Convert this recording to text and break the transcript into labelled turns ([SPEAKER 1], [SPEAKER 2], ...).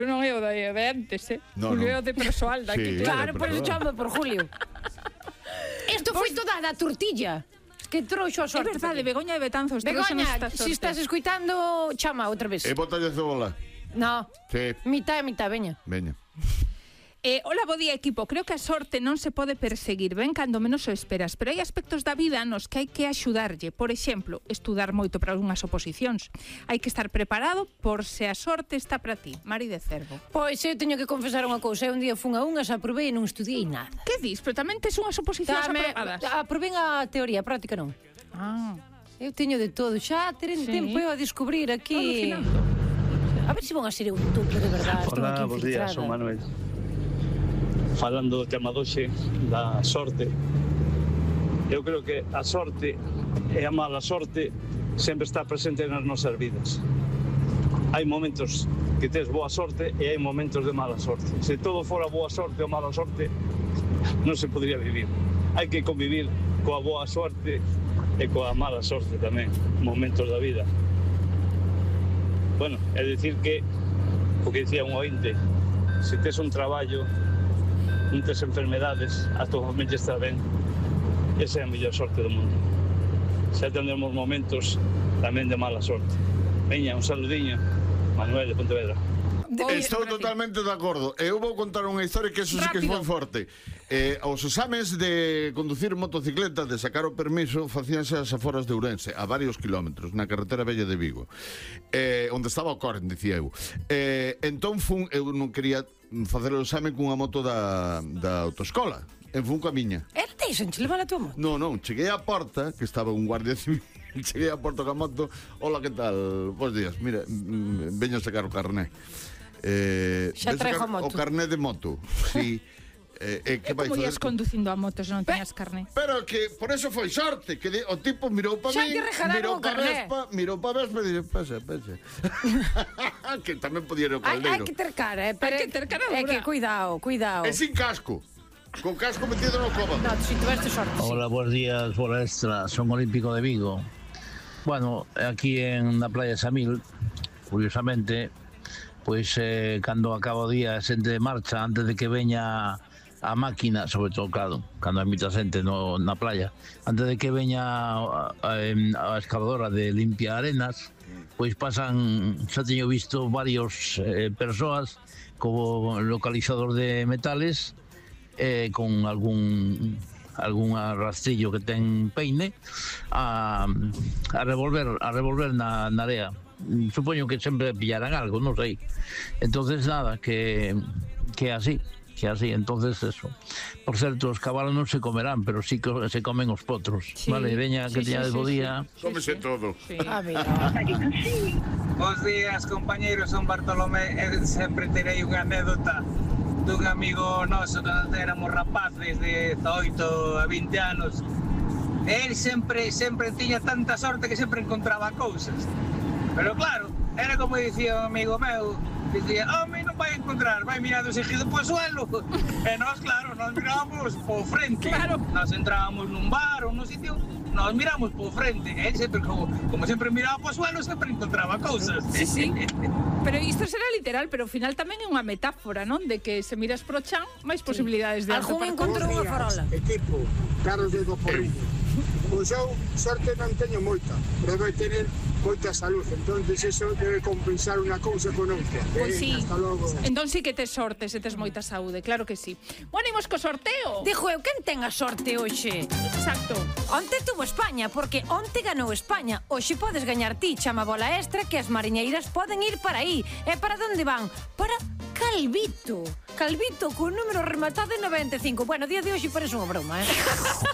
[SPEAKER 1] Non é o de antes,
[SPEAKER 2] No,
[SPEAKER 1] Julio
[SPEAKER 2] no.
[SPEAKER 1] é o de persoal daqui.
[SPEAKER 2] Sí,
[SPEAKER 3] Claro, por eso
[SPEAKER 2] persoal.
[SPEAKER 3] chamo por Julio. Isto foi toda da tortilla que trouxo a
[SPEAKER 1] É
[SPEAKER 3] sorte.
[SPEAKER 1] verdade, Begoña de Betanzos.
[SPEAKER 3] Begoña, se estás escuitando, chama outra vez.
[SPEAKER 2] E botalle cebola.
[SPEAKER 3] No,
[SPEAKER 2] Sí,
[SPEAKER 3] mitad e mitad, veña.
[SPEAKER 2] veña.
[SPEAKER 1] Hola, bo día, equipo. Creo que a sorte non se pode perseguir, ben cando menos o esperas, pero hai aspectos da vida nos que hai que axudarlle. Por exemplo, estudar moito para unhas oposicións. Hai que estar preparado por se a sorte está para ti. Mari de Cervo.
[SPEAKER 3] Pois eu teño que confesar unha cousa. Eu un día fun a unhas, aprobei e non estudiei nada.
[SPEAKER 1] Que dis? Pero tamén tes unhas oposicións aprobadas.
[SPEAKER 3] Aprobei a teoría, a práctica non.
[SPEAKER 1] Ah,
[SPEAKER 3] Eu teño de todo. Xa terem
[SPEAKER 1] Sí.
[SPEAKER 3] tempo eu a descubrir aquí.
[SPEAKER 1] alucinando.
[SPEAKER 3] A ver se van a ser eu tuple de verdade. Estou
[SPEAKER 4] Hola,
[SPEAKER 3] aquí
[SPEAKER 4] bos días,
[SPEAKER 3] infiltrada.
[SPEAKER 4] son Manuel. Falando do tema doxe da sorte, eu creo que a sorte e a mala sorte sempre está presente nas nosas vidas. Hai momentos que tes boa sorte e hai momentos de mala sorte. Se todo fora boa sorte ou mala sorte, non se podría vivir. Hai que convivir coa boa sorte e coa mala sorte tamén, momentos da vida. Bueno, é dicir que, o que dicía un ointe, se tes un traballo, non tes enfermedades, a tua familia está ben, esa é a mellor sorte do mundo. Xa tendremos momentos tamén de mala sorte. Veña, un saludiño, Manuel de Pontevedra.
[SPEAKER 2] Estou totalmente de acordo. Eu vou contar unha historia que eso sí que foi forte. Os exames de conducir motocicleta, de sacar o permiso, facíanse ás aforas de Ourense, a varios kilómetros, na carretera vella de Vigo. Onde estaba o Coren, dicía eu. Entón eu non quería facer o exame cunha moto da autoescola. Fun coa miña.
[SPEAKER 3] Era deixanche levar a tua moto?
[SPEAKER 2] Non, cheguei á porta, que estaba un guardia civil. Cheguei á porta coa moto. Hola, que tal? Bos días. Mira, veño a sacar o carné.
[SPEAKER 3] Xa trajo a moto.
[SPEAKER 2] O carné de moto. Sí. Que vai
[SPEAKER 1] como
[SPEAKER 2] fazer?
[SPEAKER 1] ias conducindo a moto se non teñas carné?
[SPEAKER 2] Pero que por eso foi sorte, que o tipo mirou para
[SPEAKER 3] Xa
[SPEAKER 2] mí,
[SPEAKER 3] lle regalaron o carné.
[SPEAKER 2] mirou para Vespa e dixo, pasa. Que tamén podía ir o
[SPEAKER 3] Hai
[SPEAKER 2] caldeiro.
[SPEAKER 3] que ter cara, pero
[SPEAKER 1] Hai que ter cara
[SPEAKER 3] é
[SPEAKER 1] dura.
[SPEAKER 3] que cuidado.
[SPEAKER 2] E sin casco. Con casco metido no cóbado.
[SPEAKER 3] No, si tuveste sorte, sí.
[SPEAKER 5] Hola, buenos días, bola extra, son Olímpico de Vigo. Bueno, aquí en la playa Samil, curiosamente, pois cando acaba o día a xente de marcha, antes de que veña a máquina, sobre todo, claro, cando hai moita xente na playa, antes de que veña a excavadora de limpia arenas, pois pasan, xa teño visto varios persoas co localizador de metales, con algún rastrillo que ten peine a revolver na area. Supoño que sempre pillarán algo, non sei. Entonces nada, que é así. Entonces eso. Por certo, os cabalos non se comerán, pero sí que se comen os potros.
[SPEAKER 1] Sí.
[SPEAKER 5] Vale, veña, que teñades bo día.
[SPEAKER 2] Cómese todo.
[SPEAKER 3] A ver.
[SPEAKER 6] Bos días, compañeiros, son Bartolomé e sempre terei unha anécdota dun amigo noso cando éramos rapaces de 18 a 20 anos. El sempre tiña tanta sorte que sempre encontraba cousas. Pero claro, era como dicía un amigo meu, dicía, home, non vai encontrar, vai mirando seguido po suelo. E nós, claro, nos mirábamos po frente.
[SPEAKER 1] Claro.
[SPEAKER 6] Nos entrábamos nun bar ou nun sitio, nos miramos po frente. E sempre, como sempre miraba po suelo, sempre encontraba cousas.
[SPEAKER 1] Sí. Pero isto será literal, pero ao final tamén é unha metáfora, non? De que se miras pro chan, máis posibilidades de
[SPEAKER 3] Algún encontrou unha farola.
[SPEAKER 7] Equipo, Carlos de Porriño. Pois eu sorte non teño moita, pero vai tener moita salud, entonces eso debe compensar unha cousa con outra.
[SPEAKER 1] Pois sí.
[SPEAKER 7] Hasta logo.
[SPEAKER 1] Entón sí que tes sorte, se tes moita saúde, claro que sí. Bueno, imos co sorteo.
[SPEAKER 3] Dixo eu, quen ten a sorte hoxe?
[SPEAKER 1] Exacto.
[SPEAKER 3] Onte tuvo España, porque onte ganou España. Hoxe podes gañar ti, chama bola extra, que as mariñeiras poden ir para aí. E para onde van? Para Calvito. Calvito, con número rematado en 95. Bueno, día de hoxe parece unha broma,